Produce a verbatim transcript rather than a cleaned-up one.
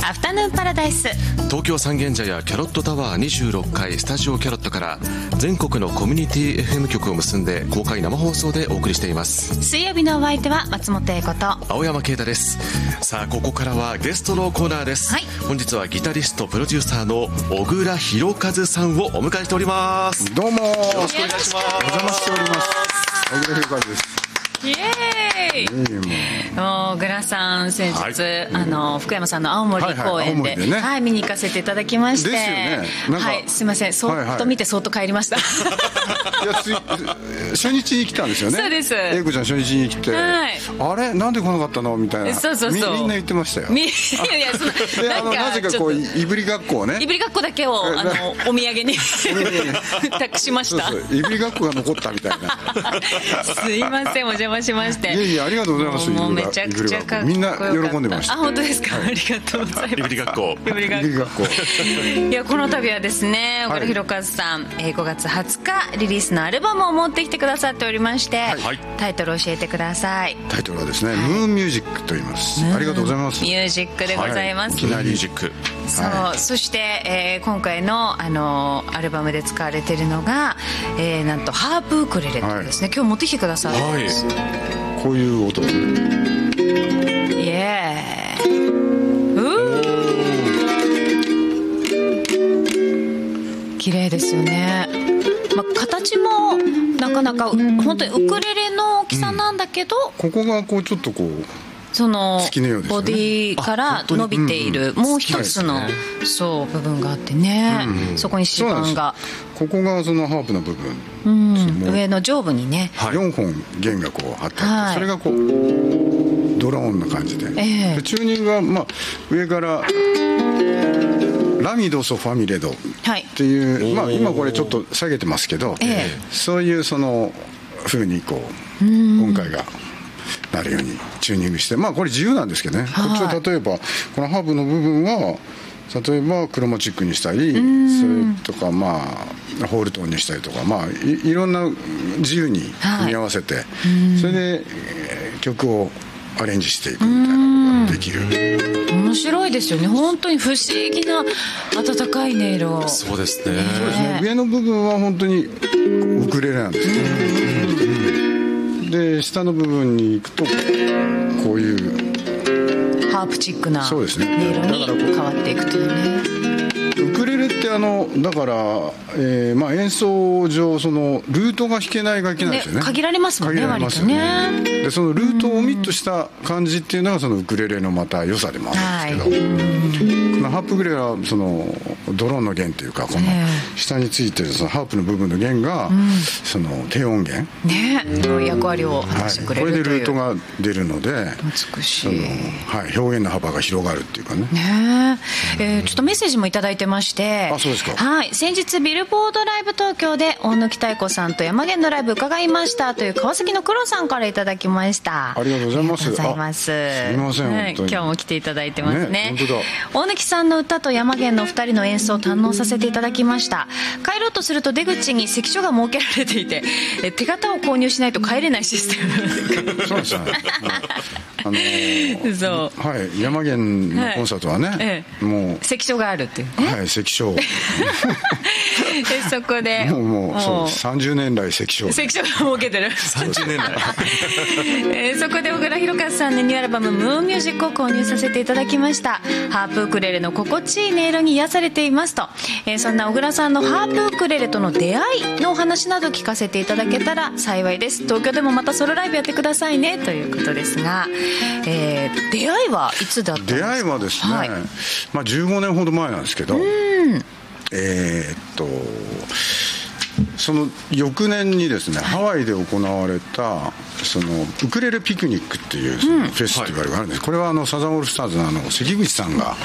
アフタヌーンパラダイス。 東京三軒茶屋キャロットタワーにじゅうろっかいスタジオキャロットから全国のコミュニティ エフエム 局を結んで公開生放送でお送りしています。 水曜日のお相手は松本英子と青山啓太です。さあここからはゲストのコーナーです、はい、本日はギタリストプロデューサーの小倉弘和さんをお迎えしております。 どうもよろしくお願いします。 お邪魔しております。小倉弘和です。 イエーイ。もう小倉さん先日、はい、あの福山さんの青森公演で、はいはい、ねはい、見に行かせていただきまして、 ですよね。なんか、 はい、すいません、そっと見てそっと帰りました。 いやつ初日に来たんですよね。 そうです。 英子ちゃん初日に来て、はい、あれなんで来なかったのみたいな。 そうそうそう。 み, みんな言ってましたよ。 みいやそであのなぜかこういぶりがっこをね。 いぶりがっこだけをあのお土産に託しました。 そうそう、いぶりがっこが残ったみたいな。 すいません、お邪魔しまして。 いやいや、ありがとうございます。 もうめちゃくちゃかっこよかった。 みんな喜んでました。 あ、本当ですか、はい、ありがとうございます。 いぶりがっこいぶりがっこいや、この度はですね、小倉弘和さん、はい、ごがつはつかリリースのアルバムを持ってきてくださっておりまして、はい、タイトルを教えてください。 タイトルはですね、はい、ムーンミュージックと言います。ありがとうございます。 ミュージックでございます、 はい、いきなりミュージック。 そう、はい、そして、えー、今回の、あのー、アルバムで使われているのが、えー、なんとハープウクレレというですね、はい、今日持ってきてくださったんです、はい、 こういう音ですね。 イエーイ。綺麗ですよね。まあ、形もなかなか本当にウクレレの大きさなんだけど、 うん、ここがこうちょっとこうその月のようですよね。 ボディから伸びている、うんうん、もう一つの、ね、そう部分があってね、うんうん、そこに指板が、 ここがそのハープの部分、 うん、上の上部にね、 はい、よんほん弦がこうあって、はい、それがこうドローンな感じで、えー、でチューニングは、まあ、上からラミドソファミレドっていう、はい、まあ、今これちょっと下げてますけど、えー、そういうその風にこう音階がなるようにチューニングして、まあこれ自由なんですけどね、はい、こっちは例えばこのハープの部分は例えばクロマチックにしたり、それとかまあホールトーンにしたりとか、まあ い, いろんな自由に組み合わせて、はい、それで曲をアレンジしていくみたいなことができる。 面白いですよね。本当に不思議な温かい音色。 そうですね。 そうですね。上の部分は本当にウクレレなんですね。で下の部分に行くとこういうハープチックな音色に変わっていくというね。 ウクレレってあのだから、えーまあ、演奏上そのルートが弾けない楽器なんですよね。 限られますもんね。 限られますよね。割とね。でそのルートをオミットした感じっていうのがそのウクレレのまた良さでもあるんですけど、はい、このハープウクレレはそのドローンの弦というかこの下についてるそのハープの部分の弦がその低音源、 ね、役割を果たしてくれるという、 はい、これでルートが出るので美しい、 はい、表現の幅が広がるっていうかね。 ねえー、ちょっとメッセージもいただいてまして、 あ、そうですか。 はい、先日ビルボードライブ東京で大貫妙子さんと山源のライブ伺いましたという川崎の黒さんからいただきました。 ありがとうございます。 ありがとうございます。すみません、 はい、今日も来ていただいてますね。 ね、本当だ。 大貫さんの歌と山源のふたりの演奏を堪能させていただきました。帰ろうとすると出口に関所が設けられていて、え手形を購入しないと帰れないシステム。 そうですね。あのー、そう、はい、山源のコンサートはね、はい、ええ、もう関所があるっていう、ね、 はい、関所でそこでもうもうそうさんじゅうねん来関所関所が設けてるさんじゅうねん来、 えー、そこで小倉弘和さんのニューアルバムムーンミュージックを購入させていただきました。ハープウクレレの心地いい音色に癒されていますと、えー、そんな小倉さんのハープウクレレとの出会いのお話など聞かせていただけたら幸いです。東京でもまたソロライブやってくださいねということですが、えー、出会いはいつだったんですか？ 出会いはですね、はい、まあ、じゅうごねんほど前なんですけど、うん、えー、っとその翌年にですね、はい、ハワイで行われたそのウクレレピクニックっていうそのフェスティバルがあるんです、うん、はい、これはあのサザンオールスターズのあの関口さんが